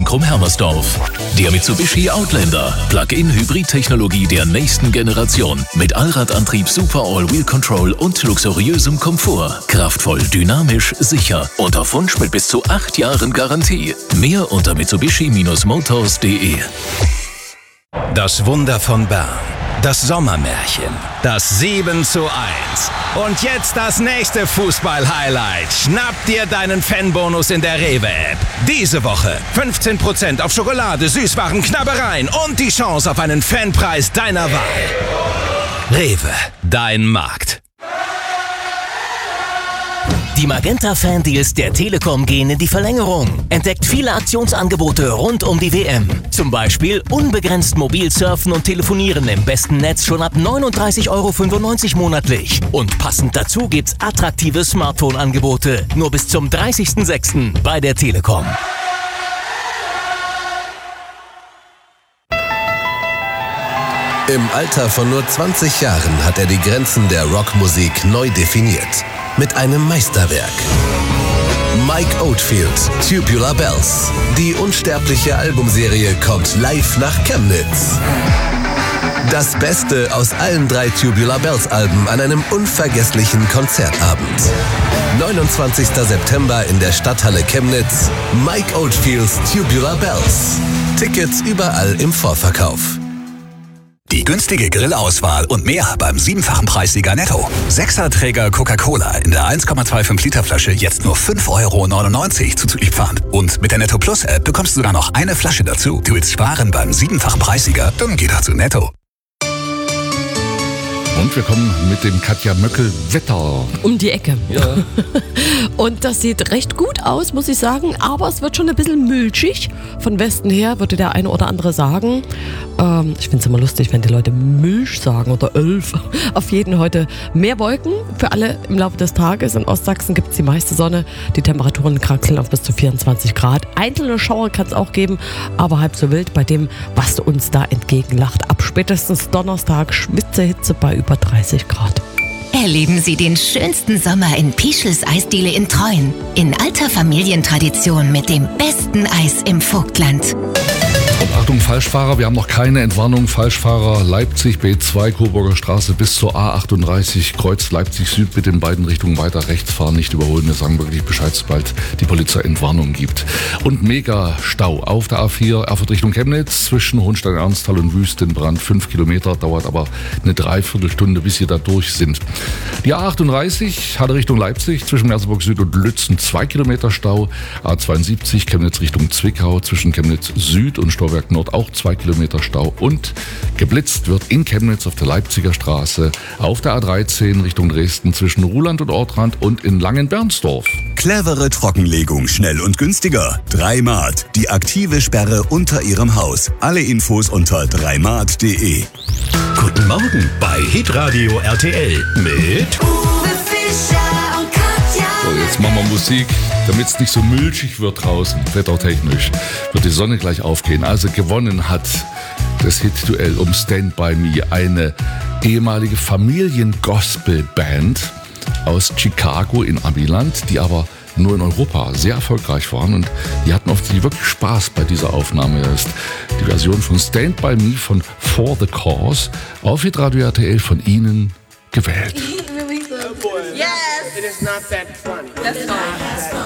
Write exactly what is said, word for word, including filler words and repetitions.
Krumm-Hermersdorf. Der Mitsubishi Outlander. Plug-in-Hybrid-Technologie der nächsten Generation. Mit Allradantrieb, Super All-Wheel Control und luxuriösem Komfort. Kraftvoll, dynamisch, sicher. Und auf Wunsch mit bis zu acht Jahren Garantie. Mehr unter mitsubishi Bindestrich motors punkt de. Das Wunder von Bern. Das Sommermärchen. Das sieben zu eins. Und jetzt das nächste Fußball-Highlight. Schnapp dir deinen Fanbonus in der Rewe-App. Diese Woche fünfzehn Prozent auf Schokolade, Süßwaren, Knabbereien und die Chance auf einen Fanpreis deiner Wahl. Rewe, dein Markt. Die Magenta-Fan-Deals der Telekom gehen in die Verlängerung. Entdeckt viele Aktionsangebote rund um die W M. Zum Beispiel unbegrenzt mobil surfen und telefonieren im besten Netz schon ab neununddreißig Euro fünfundneunzig monatlich. Und passend dazu gibt's attraktive Smartphone-Angebote. Nur bis zum dreißigsten sechsten bei der Telekom. Im Alter von nur zwanzig Jahren hat er die Grenzen der Rockmusik neu definiert. Mit einem Meisterwerk. Mike Oldfield, Tubular Bells. Die unsterbliche Albumserie kommt live nach Chemnitz. Das Beste aus allen drei Tubular Bells Alben an einem unvergesslichen Konzertabend. neunundzwanzigster September in der Stadthalle Chemnitz. Mike Oldfields Tubular Bells. Tickets überall im Vorverkauf. Die günstige Grillauswahl und mehr beim siebenfachen Preissieger Netto. Sechserträger Coca-Cola in der eins Komma fünfundzwanzig Liter Flasche jetzt nur fünf Euro neunundneunzig zuzüglich Pfand. Und mit der Netto Plus App bekommst du sogar noch eine Flasche dazu. Du willst sparen beim siebenfachen Preissieger? Dann geh doch zu Netto. Und wir kommen mit dem Katja Möckel-Wetter. Um die Ecke. Ja. Und das sieht recht gut aus, muss ich sagen. Aber es wird schon ein bisschen milchig. Von Westen her würde der eine oder andere sagen. Ähm, ich finde es immer lustig, wenn die Leute Milch sagen oder Elf. Auf jeden heute mehr Wolken für alle im Laufe des Tages. In Ostsachsen gibt es die meiste Sonne. Die Temperaturen kraxeln auf bis zu vierundzwanzig Grad. Einzelne Schauer kann es auch geben, aber halb so wild bei dem, was uns da entgegenlacht. Ab spätestens Donnerstag Schwitzehitze bei über dreißig Grad. Erleben Sie den schönsten Sommer in Pischels Eisdiele in Treuen. In alter Familientradition mit dem besten Eis im Vogtland. Und Achtung, Falschfahrer, wir haben noch keine Entwarnung. Falschfahrer Leipzig, B zwei, Coburger Straße bis zur A achtunddreißig, Kreuz Leipzig Süd, bitte in beiden Richtungen weiter rechts fahren, nicht überholen. Wir sagen wirklich Bescheid, sobald die Polizei Entwarnung gibt. Und Mega-Stau auf der A vier, Erfurt Richtung Chemnitz, zwischen Hohenstein-Ernsthal und Wüstenbrand, fünf Kilometer, dauert aber eine Dreiviertelstunde, bis Sie da durch sind. Die A achtunddreißig, Halle Richtung Leipzig, zwischen Merseburg Süd und Lützen, zwei Kilometer Stau. A zweiundsiebzig, Chemnitz Richtung Zwickau, zwischen Chemnitz Süd und Stauwerk Nord auch zwei Kilometer Stau. Und geblitzt wird in Chemnitz auf der Leipziger Straße, auf der A dreizehn Richtung Dresden, zwischen Ruhland und Ortrand und in Langenbernsdorf. Clevere Trockenlegung, schnell und günstiger. Dreimat, die aktive Sperre unter Ihrem Haus. Alle Infos unter dreimat punkt de. Guten Morgen bei Hitradio R T L mit Uwe Fischer und Katja. So, jetzt machen wir Musik, damit es nicht so milchig wird draußen, wettertechnisch. Wird die Sonne gleich aufgehen. Also gewonnen hat das Hit-Duell um Stand By Me eine ehemalige Familien-Gospel-Band aus Chicago in Amiland, die aber nur in Europa sehr erfolgreich waren und die hatten offensichtlich wirklich Spaß bei dieser Aufnahme. Das ist die Version von Stand By Me von For the Cause auf Hitradio R T L von Ihnen gewählt. Yes. It is not that funny. That's fine.